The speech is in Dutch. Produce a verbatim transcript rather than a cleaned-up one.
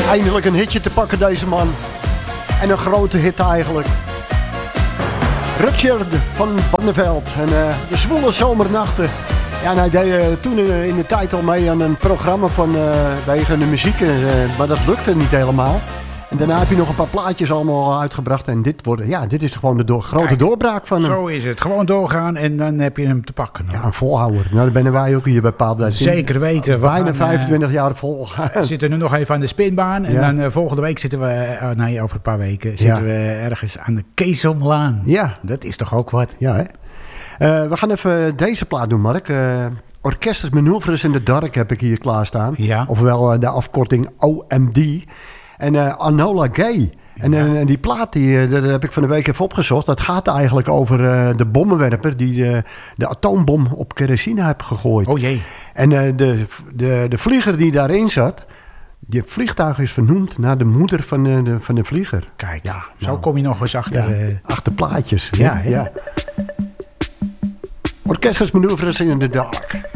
Eindelijk een hitje te pakken, deze man. En een grote hit eigenlijk. Richard van Barneveld en uh, de zwoele zomernachten. Ja, en hij deed uh, toen uh, in de tijd al mee aan een programma van uh, wegen de muziek, uh, maar dat lukte niet helemaal. En daarna heb je nog een paar plaatjes allemaal uitgebracht. En dit, wordt, ja, dit is gewoon de door, grote Kijk, doorbraak van hem. Zo is het. Gewoon doorgaan en dan heb je hem te pakken. Ja, een volhouder. Nou, dan ben wij ook hier bij Paal. Zeker weten. Bijna gaan, vijfentwintig jaar vol. We zitten nu nog even aan de spinbaan. En ja. dan uh, volgende week zitten we, uh, nee, over een paar weken, zitten ja. we ergens aan de Keesomlaan. Ja. Dat is toch ook wat? Ja, hè? Uh, we gaan even deze plaat doen, Mark. Uh, Orchestras Manoeuvres in the Dark heb ik hier klaarstaan. Ja. Ofwel uh, de afkorting O M D. En uh, Enola Gay. En, ja. en die plaat, die, uh, dat heb ik van de week even opgezocht. Dat gaat eigenlijk over uh, de bommenwerper die de, de atoombom op kerosine heeft gegooid. Oh jee. En uh, de, de, de vlieger die daarin zat, die vliegtuig is vernoemd naar de moeder van de, de, van de vlieger. Kijk, ja, zo nou, kom je nog eens achter... Ja, uh... achter plaatjes. Ja, ja. ja. Orchestras Manoeuvres in the Dark.